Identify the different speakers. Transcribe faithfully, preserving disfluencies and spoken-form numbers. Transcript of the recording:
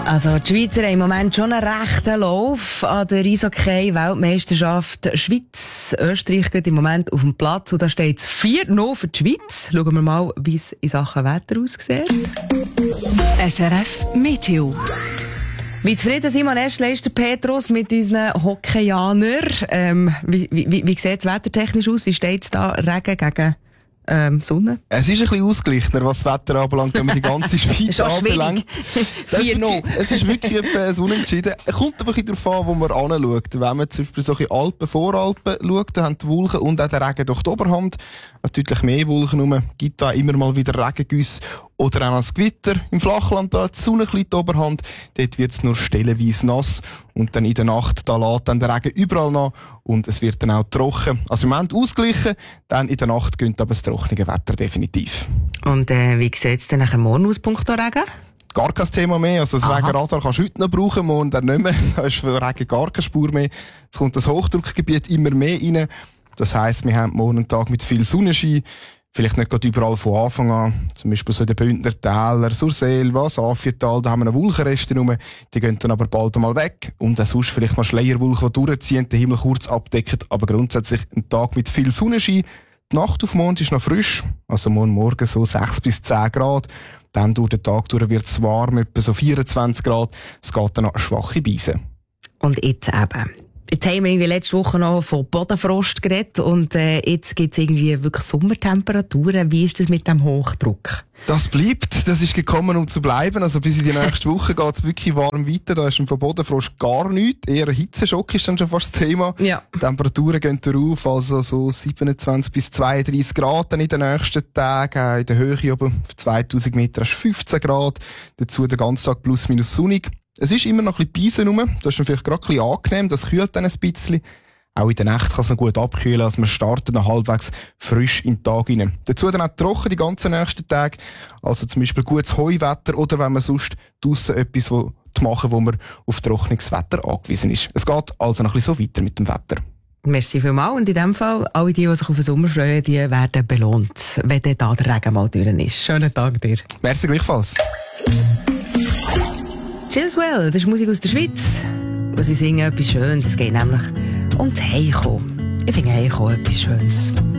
Speaker 1: Also die Schweizer haben im Moment schon einen rechten Lauf an der Eishockey-Weltmeisterschaft Schweiz. Österreich geht im Moment auf dem Platz und da steht es vier null für die Schweiz. Schauen wir mal, wie es in Sachen Wetter aussieht.
Speaker 2: S R F Meteo.
Speaker 1: Wie zufrieden sind wir Erstleister Petrus mit unseren Hockeyjanern? Ähm, wie wie, wie sieht es wettertechnisch aus? Wie steht es da? Regen gegen ähm, Sonne?
Speaker 3: Es ist ein bisschen ausgeglichener, was das Wetter anbelangt, wenn man die ganze Schweiz anbelangt. vier null. Es ist wirklich etwas unentschieden. Es kommt aber ein bisschen darauf an, wo man anschaut. Wenn man zum Beispiel solche Alpen, Voralpen schaut, dann haben die Wolken und auch der Regen durch die Oberhand. Also deutlich mehr Wolken rum. Gibt da immer mal wieder Regengüsse oder auch das Gewitter. Im Flachland da hat die Sonne ein bisschen die Oberhand. Dort wird es nur stellenweise nass. Und dann in der Nacht, da lässt dann der Regen überall nach. Und es wird dann auch trocken. Also im Moment ausgeglichen. Dann in der Nacht gönnt aber das trockene Wetter definitiv.
Speaker 1: Und äh, wie sieht es denn nachher morgen aus, punkto Regen?
Speaker 3: Gar kein Thema mehr. Also das Aha. Regenradar kannst du heute noch brauchen, morgen dann nicht mehr. Da ist für Regen gar keine Spur mehr. Jetzt kommt das Hochdruckgebiet immer mehr rein. Das heisst, wir haben morgen einen Tag mit viel Sonnenschein. Vielleicht nicht gerade überall von Anfang an. Zum Beispiel so in den Bündner Täler, Surselva, Safietal, da haben wir noch Wolkenreste rum. Die gehen dann aber bald einmal weg. Und auch sonst vielleicht mal Schleierwolken, die durchziehen, den Himmel kurz abdecken. Aber grundsätzlich ein Tag mit viel Sonnenschein. Die Nacht auf Mond ist noch frisch. Also morgen Morgen so sechs bis zehn Grad. Dann durch den Tag durch wird es warm, etwa so vierundzwanzig Grad. Es geht dann noch eine schwache Beise.
Speaker 1: Und jetzt eben. Jetzt haben wir irgendwie letzte Woche noch von Bodenfrost geredet und äh, jetzt gibt es irgendwie wirklich Sommertemperaturen. Wie ist das mit dem Hochdruck?
Speaker 3: Das bleibt, das ist gekommen, um zu bleiben. Also bis in die nächste Woche geht es wirklich warm weiter. Da ist von Bodenfrost gar nichts. Eher ein Hitzeschock ist dann schon fast das Thema. Ja. Die Temperaturen gehen darauf, also so siebenundzwanzig bis zweiunddreißig Grad dann in den nächsten Tagen. In der Höhe oben auf zweitausend Meter ist fünfzehn Grad. Dazu den ganzen Tag plus minus sonnig. Es ist immer noch ein bisschen Beisen rum. Das ist vielleicht gerade ein bisschen angenehm. Das kühlt dann ein bisschen. Auch in der Nacht kann es noch gut abkühlen. Also man startet noch halbwegs frisch in den Tag rein. Dazu dann auch trocken die ganzen nächsten Tage. Also zum Beispiel gutes Heuwetter oder wenn man sonst draussen etwas zu machen, wo man auf trockenes Wetter angewiesen ist. Es geht also noch ein bisschen so weiter mit dem Wetter.
Speaker 1: Merci vielmals. Und in dem Fall, alle die, die sich auf den Sommer freuen, die werden belohnt, wenn dann da der Regen mal durch ist. Schönen Tag dir.
Speaker 3: Merci gleichfalls.
Speaker 1: Chillswell, das ist Musik aus der Schweiz. Und sie singen etwas Schönes. Es geht nämlich um das Heimkommen. Ich finde Heimkommen etwas Schönes.